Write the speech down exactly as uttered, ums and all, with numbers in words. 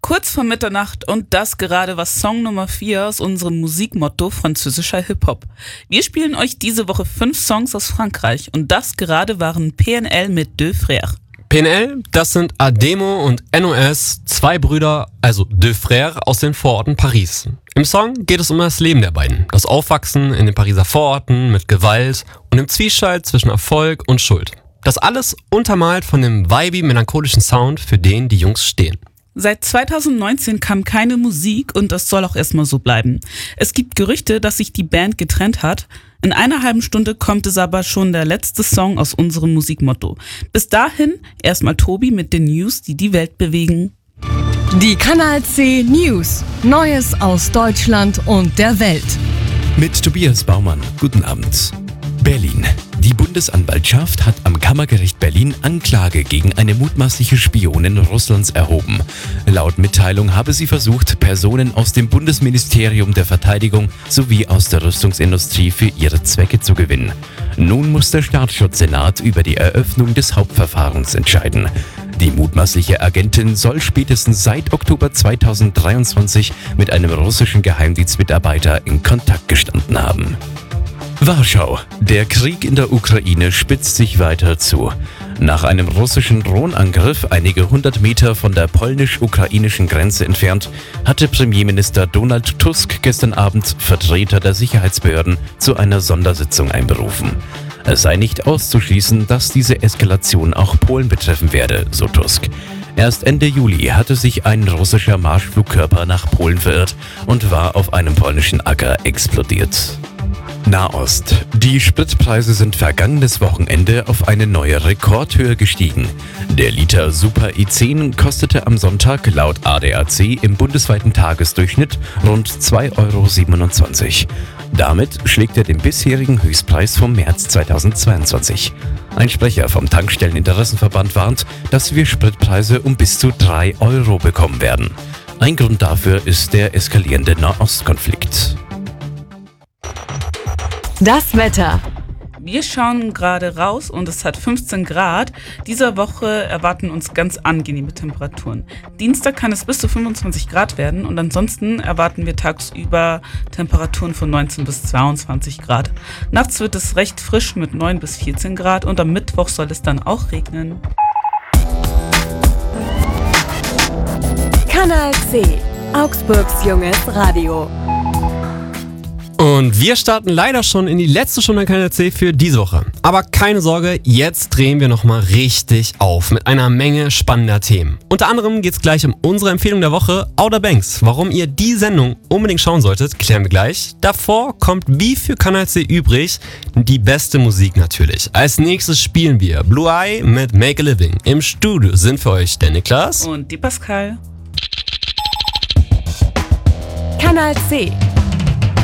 Kurz vor Mitternacht und das gerade war Song Nummer vier aus unserem Musikmotto französischer Hip-Hop. Wir spielen euch diese Woche fünf Songs aus Frankreich und das gerade waren P N L mit Deux Frères. P N L, das sind Ademo und N O S, zwei Brüder, also Deux Frères aus den Vororten Paris. Im Song geht es um das Leben der beiden, das Aufwachsen in den Pariser Vororten mit Gewalt und dem Zwiespalt zwischen Erfolg und Schuld. Das alles untermalt von dem vibey melancholischen Sound, für den die Jungs stehen. Seit zweitausendneunzehn kam keine Musik und das soll auch erstmal so bleiben. Es gibt Gerüchte, dass sich die Band getrennt hat. In einer halben Stunde kommt es aber schon der letzte Song aus unserem Musikmotto. Bis dahin erstmal Tobi mit den News, die die Welt bewegen. Die Kanal C News. Neues aus Deutschland und der Welt. Mit Tobias Baumann. Guten Abend. Berlin. Die Bundesanwaltschaft hat am Kammergericht Berlin Anklage gegen eine mutmaßliche Spionin Russlands erhoben. Laut Mitteilung habe sie versucht, Personen aus dem Bundesministerium der Verteidigung sowie aus der Rüstungsindustrie für ihre Zwecke zu gewinnen. Nun muss der Staatsschutzsenat über die Eröffnung des Hauptverfahrens entscheiden. Die mutmaßliche Agentin soll spätestens seit Oktober zweitausenddreiundzwanzig mit einem russischen Geheimdienstmitarbeiter in Kontakt gestanden haben. Warschau. Der Krieg in der Ukraine spitzt sich weiter zu. Nach einem russischen Drohnenangriff einige hundert Meter von der polnisch-ukrainischen Grenze entfernt, hatte Premierminister Donald Tusk gestern Abend Vertreter der Sicherheitsbehörden zu einer Sondersitzung einberufen. Es sei nicht auszuschließen, dass diese Eskalation auch Polen betreffen werde, so Tusk. Erst Ende Juli hatte sich ein russischer Marschflugkörper nach Polen verirrt und war auf einem polnischen Acker explodiert. Nahost. Die Spritpreise sind vergangenes Wochenende auf eine neue Rekordhöhe gestiegen. Der Liter Super E zehn kostete am Sonntag laut A D A C im bundesweiten Tagesdurchschnitt rund zwei Euro siebenundzwanzig. Damit schlägt er den bisherigen Höchstpreis vom März zweitausendzweiundzwanzig. Ein Sprecher vom Tankstelleninteressenverband warnt, dass wir Spritpreise um bis zu drei Euro bekommen werden. Ein Grund dafür ist der eskalierende Nahostkonflikt. Das Wetter. Wir schauen gerade raus und es hat fünfzehn Grad. Dieser Woche erwarten uns ganz angenehme Temperaturen. Dienstag kann es bis zu fünfundzwanzig Grad werden und ansonsten erwarten wir tagsüber Temperaturen von neunzehn bis zweiundzwanzig Grad. Nachts wird es recht frisch mit neun bis vierzehn Grad und am Mittwoch soll es dann auch regnen. Kanal C. Augsburgs junges Radio. Und wir starten leider schon in die letzte Stunde Kanal C für diese Woche. Aber keine Sorge, jetzt drehen wir nochmal richtig auf mit einer Menge spannender Themen. Unter anderem geht es gleich um unsere Empfehlung der Woche, Outer Banks. Warum ihr die Sendung unbedingt schauen solltet, klären wir gleich. Davor kommt wie für Kanal C übrig die beste Musik natürlich. Als nächstes spielen wir Blue Eye mit Make a Living. Im Studio sind für euch der Niklas und die Pascal. Kanal C.